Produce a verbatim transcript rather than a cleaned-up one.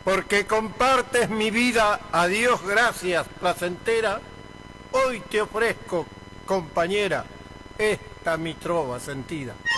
porque compartes mi vida, a Dios gracias, placentera, hoy te ofrezco, compañera, esta mi trova sentida.